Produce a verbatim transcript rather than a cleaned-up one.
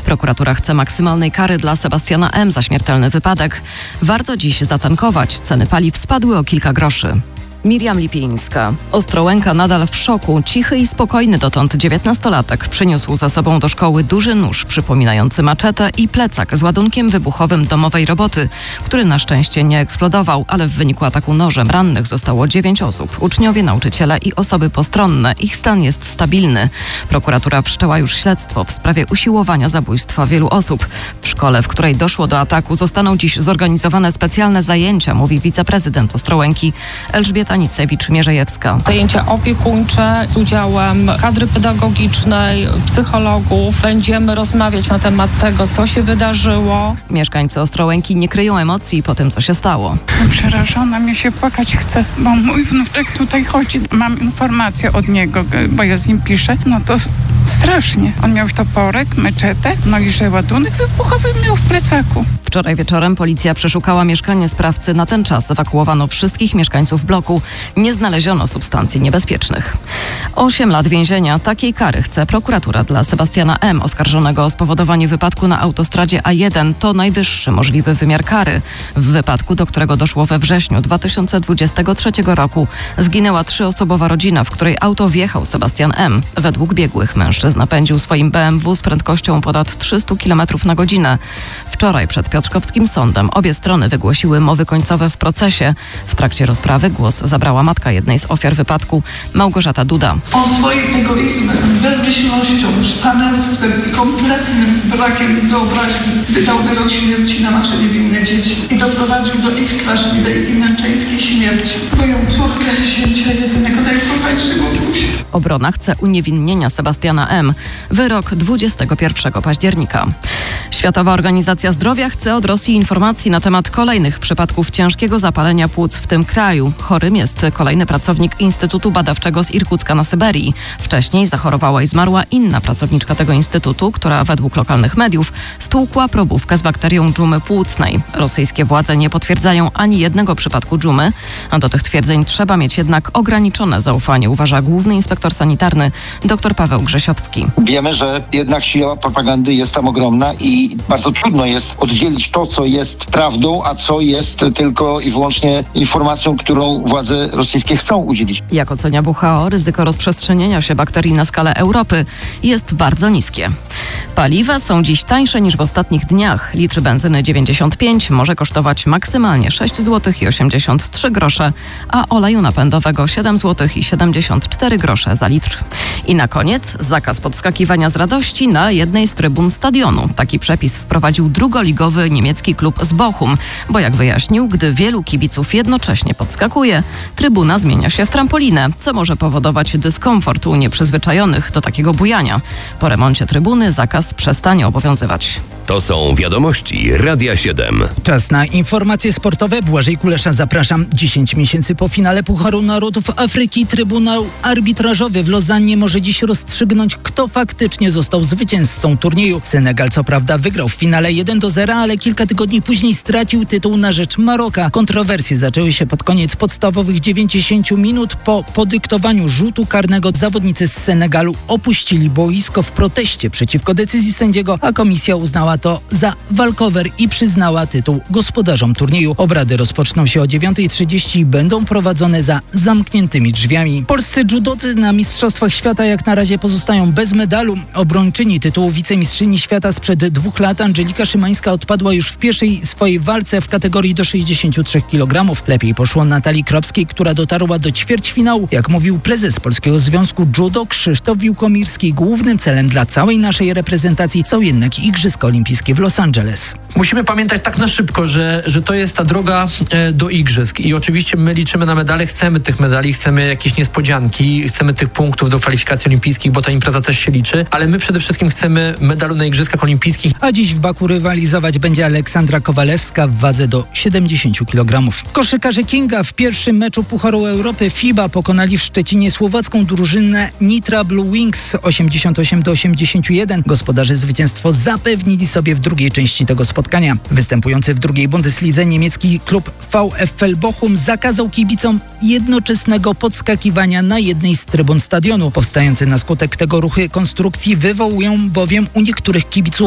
Prokuratura chce maksymalnej kary dla Sebastiana M. za śmiertelny wypadek. Warto dziś zatankować. Ceny paliw spadły o kilka groszy. Miriam Lipińska. Ostrołęka nadal w szoku. Cichy i spokojny dotąd dziewiętnastolatek przyniósł za sobą do szkoły duży nóż przypominający maczetę i plecak z ładunkiem wybuchowym domowej roboty, który na szczęście nie eksplodował, ale w wyniku ataku nożem rannych zostało dziewięć osób. Uczniowie, nauczyciele i osoby postronne. Ich stan jest stabilny. Prokuratura wszczęła już śledztwo w sprawie usiłowania zabójstwa wielu osób. W szkole, w której doszło do ataku, zostaną dziś zorganizowane specjalne zajęcia, mówi wiceprezydent Ostrołęki Elżbieta Nicewicz-Mierzejewska. Zajęcia opiekuńcze z udziałem kadry pedagogicznej, psychologów. Będziemy rozmawiać na temat tego, co się wydarzyło. Mieszkańcy Ostrołęki nie kryją emocji po tym, co się stało. Jestem przerażona, mi się płakać chce, bo mój wnuczek tutaj chodzi. Mam informację od niego, bo ja z nim piszę. No to strasznie. On miał już toporek, meczetę, no i że ładunek wybuchowy miał w plecaku. Wczoraj wieczorem policja przeszukała mieszkanie sprawcy. Na ten czas ewakuowano wszystkich mieszkańców bloku. Nie znaleziono substancji niebezpiecznych. Osiem lat więzienia. Takiej kary chce prokuratura dla Sebastiana M., oskarżonego o spowodowanie wypadku na autostradzie A jeden. To najwyższy możliwy wymiar kary. W wypadku, do którego doszło we wrześniu dwa tysiące dwudziestego trzeciego roku, zginęła trzyosobowa rodzina, w której auto wjechał Sebastian M. Według biegłych mężczyzna pędził swoim B M W z prędkością ponad trzysta kilometrów na godzinę. Wczoraj przed Piotrkowskim Sądem obie strony wygłosiły mowy końcowe w procesie. W trakcie rozprawy głos zabrała matka jednej z ofiar wypadku, Małgorzata Duda. On swoim egoizmem, bezmyślnością, szpanerstwem i kompletnym brakiem wyobraźni wydał wyrok śmierci na nasze niewinne dzieci i doprowadził do ich straszliwej i męczeńskiej śmierci. Moją córkę, księcia jedynego najkochajszego Bogusia. Obrona chce uniewinnienia Sebastiana M. Wyrok dwudziestego pierwszego października. Światowa Organizacja Zdrowia chce od Rosji informacji na temat kolejnych przypadków ciężkiego zapalenia płuc w tym kraju. Chorym jest kolejny pracownik Instytutu Badawczego z Irkucka na Syberii. Wcześniej zachorowała i zmarła inna pracowniczka tego instytutu, która według lokalnych mediów stłukła probówkę z bakterią dżumy płucnej. Rosyjskie władze nie potwierdzają ani jednego przypadku dżumy, a do tych twierdzeń trzeba mieć jednak ograniczone zaufanie, uważa główny inspektor sanitarny dr Paweł Grzesiowski. Wiemy, że jednak siła propagandy jest tam ogromna i bardzo trudno jest oddzielić to, co jest prawdą, a co jest tylko i wyłącznie informacją, którą władze rosyjskie chcą udzielić. Jak ocenia W H O, ryzyko rozprzestrzenienia się bakterii na skalę Europy jest bardzo niskie. Paliwa są dziś tańsze niż w ostatnich dniach. Litr benzyny dziewięćdziesiąt pięć może kosztować maksymalnie sześć złotych i osiemdziesiąt trzy grosze, a oleju napędowego siedem złotych i siedemdziesiąt cztery grosze za litr. I na koniec zakaz podskakiwania z radości na jednej z trybun stadionu. Taki przepis wprowadził drugoligowy niemiecki klub z Bochum, bo jak wyjaśnił, gdy wielu kibiców jednocześnie podskakuje, trybuna zmienia się w trampolinę, co może powodować dyskomfort u nieprzyzwyczajonych do takiego bujania. Po remoncie trybuny zakaz przestanie obowiązywać. To są wiadomości Radia siedem. Czas na informacje sportowe. Błażej Kulesza, zapraszam. dziesięć miesięcy po finale Pucharu Narodów Afryki Trybunał Arbitrażowy w Lozannie może dziś rozstrzygnąć, kto faktycznie został zwycięzcą turnieju. Senegal co prawda wygrał w finale jeden do zera, ale kilka tygodni później stracił tytuł na rzecz Maroka. Kontrowersje zaczęły się pod koniec podstawowych dziewięćdziesięciu minut. Po podyktowaniu rzutu karnego zawodnicy z Senegalu opuścili boisko w proteście przeciwko decyzji sędziego, a komisja uznała to za walkover i przyznała tytuł gospodarzom turnieju. Obrady rozpoczną się o dziewiątej trzydzieści i będą prowadzone za zamkniętymi drzwiami. Polscy judocy na Mistrzostwach Świata jak na razie pozostają bez medalu. Obrończyni tytułu wicemistrzyni świata sprzed dwóch lat Angelika Szymańska odpadła już w pierwszej swojej walce w kategorii do sześćdziesięciu trzech kilogramów. Lepiej poszło Natalii Kropskiej, która dotarła do ćwierćfinału. Jak mówił prezes Polskiego Związku Judo Krzysztof Wiłkomirski, głównym celem dla całej naszej reprezentacji są jednak Igrzyska Olimpijskie w Los Angeles. Musimy pamiętać tak na szybko, że, że to jest ta droga e, do igrzysk i oczywiście my liczymy na medale, chcemy tych medali, chcemy jakieś niespodzianki, chcemy tych punktów do kwalifikacji olimpijskich, bo ta impreza też się liczy, ale my przede wszystkim chcemy medalu na Igrzyskach Olimpijskich. A dziś w Baku rywalizować będzie Aleksandra Kowalewska w wadze do siedemdziesięciu kilogramów. Koszykarze Kinga w pierwszym meczu Pucharu Europy FIBA pokonali w Szczecinie słowacką drużynę Nitra Blue Wings osiemdziesiąt osiem do osiemdziesięciu jeden. Gospodarze zwycięstwo zapewnili sobie w drugiej części tego spotkania. Występujący w drugiej Bundeslidze niemiecki klub VfL Bochum zakazał kibicom jednoczesnego podskakiwania na jednej z trybun stadionu. Powstające na skutek tego ruchy konstrukcji wywołują bowiem u niektórych kibiców